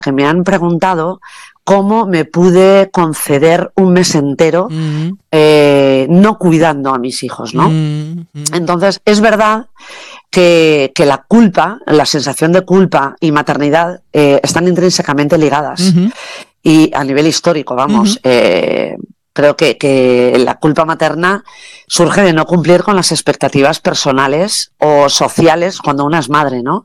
que me han preguntado cómo me pude conceder un mes entero no cuidando a mis hijos, ¿no? Entonces, es verdad que la culpa, la sensación de culpa y maternidad están intrínsecamente ligadas. Y a nivel histórico, vamos, creo que la culpa materna surge de no cumplir con las expectativas personales o sociales cuando una es madre, ¿no?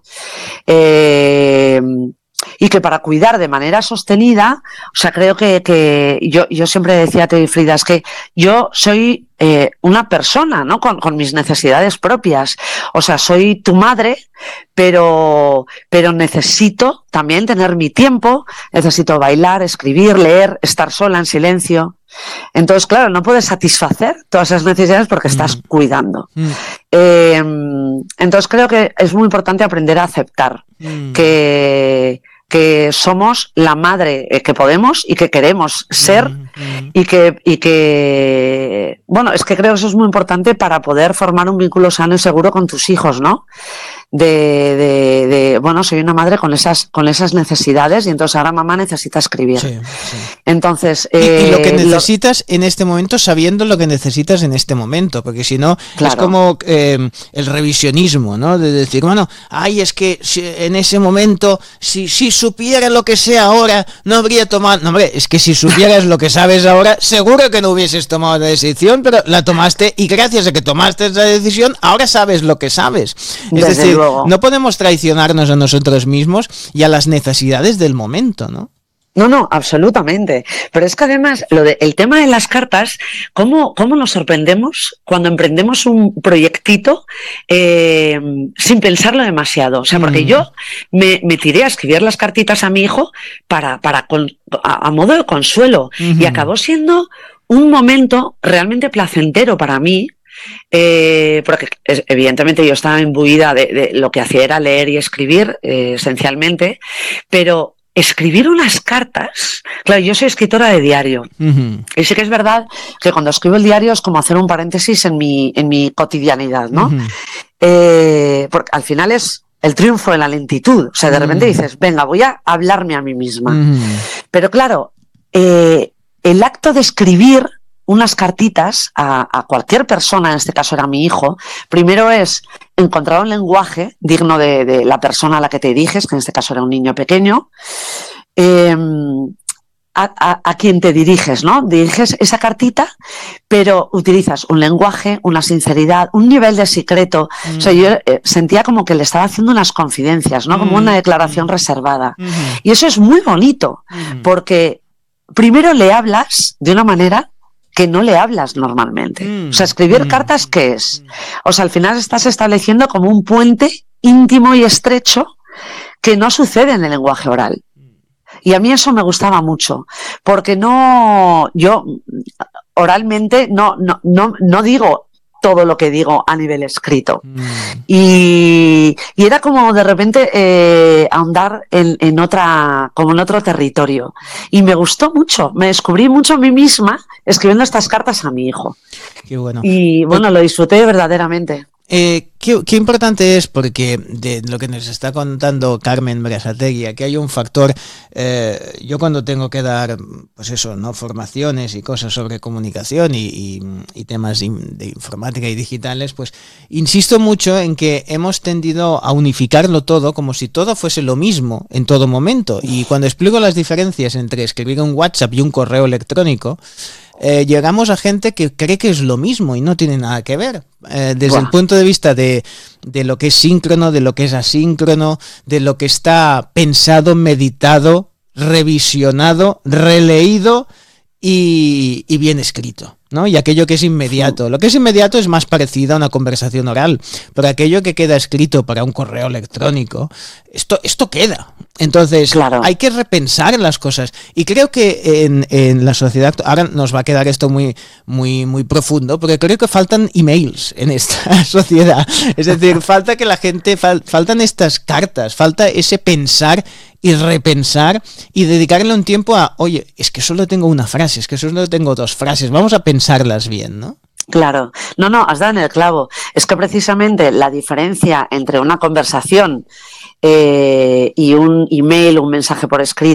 Y que para cuidar de manera sostenida, o sea, creo que yo siempre decía a Teddy Frida, es que yo soy una persona, ¿no? Con mis necesidades propias. O sea, soy tu madre, pero necesito también tener mi tiempo, necesito bailar, escribir, leer, estar sola en silencio. Entonces, claro, no puedes satisfacer todas esas necesidades porque estás cuidando. Entonces, creo que es muy importante aprender a aceptar que somos la madre que podemos y que queremos ser y que bueno, es que creo que eso es muy importante para poder formar un vínculo sano y seguro con tus hijos, ¿no? Bueno, soy una madre con esas necesidades y entonces ahora mamá necesita escribir. Sí. Entonces, y lo que necesitas en este momento, sabiendo lo que necesitas en este momento, porque si no, claro, es como el revisionismo, ¿no? De decir, bueno, es que en ese momento, si supiera lo que sé ahora, no habría tomado. No, hombre, es que si supieras lo que sabes ahora, seguro que no hubieses tomado la decisión, pero la tomaste y gracias a que tomaste esa decisión, ahora sabes lo que sabes. Es decir, no podemos traicionarnos a nosotros mismos y a las necesidades del momento, ¿no? No, absolutamente. Pero es que además, el tema de las cartas, ¿cómo nos sorprendemos cuando emprendemos un proyectito sin pensarlo demasiado? O sea, porque yo me tiré a escribir las cartitas a mi hijo a modo de consuelo y acabó siendo un momento realmente placentero para mí. Porque evidentemente yo estaba imbuida de lo que hacía era leer y escribir esencialmente, pero escribir unas cartas, claro, yo soy escritora de diario y sí que es verdad que cuando escribo el diario es como hacer un paréntesis en mi cotidianidad, ¿no? Porque al final es el triunfo de la lentitud, o sea, de repente dices, venga, voy a hablarme a mí misma, pero claro, el acto de escribir unas cartitas a cualquier persona, en este caso era mi hijo, primero es encontrar un lenguaje digno de la persona a la que te diriges, que en este caso era un niño pequeño, a quien te diriges, ¿no? Diriges esa cartita, pero utilizas un lenguaje, una sinceridad, un nivel de secreto. O sea, yo sentía como que le estaba haciendo unas confidencias, ¿no? Como una declaración reservada. Y eso es muy bonito, porque primero le hablas de una manera que no le hablas normalmente. O sea, escribir cartas, ¿qué es? O sea, al final estás estableciendo como un puente íntimo y estrecho que no sucede en el lenguaje oral. Y a mí eso me gustaba mucho, porque yo oralmente no digo todo lo que digo a nivel escrito. Y era como de repente ahondar en otro territorio. Y me gustó mucho, me descubrí mucho a mí misma escribiendo estas cartas a mi hijo. Qué bueno. Y bueno, lo disfruté verdaderamente. Qué importante es, porque de lo que nos está contando Carmen Berasategui, aquí hay un factor. Yo cuando tengo que dar, pues eso, ¿no?, formaciones y cosas sobre comunicación y temas de informática y digitales, pues insisto mucho en que hemos tendido a unificarlo todo como si todo fuese lo mismo en todo momento. Y cuando explico las diferencias entre escribir un WhatsApp y un correo electrónico, llegamos a gente que cree que es lo mismo y no tiene nada que ver. Desde el punto de vista de lo que es síncrono, de lo que es asíncrono, de lo que está pensado, meditado, revisionado, releído y bien escrito, ¿no? Y aquello que es inmediato. Lo que es inmediato es más parecido a una conversación oral, pero aquello que queda escrito para un correo electrónico, esto queda. Entonces, claro, hay que repensar las cosas. Y creo que en la sociedad, ahora nos va a quedar esto muy, muy, muy profundo, porque creo que faltan emails en esta sociedad. Es decir, falta que la gente, faltan estas cartas, falta ese pensar y repensar y dedicarle un tiempo a, oye, es que solo tengo una frase, es que solo tengo dos frases, vamos a pensarlas bien, ¿no? Claro, no, has dado en el clavo. Es que precisamente la diferencia entre una conversación y un email, un mensaje por escrito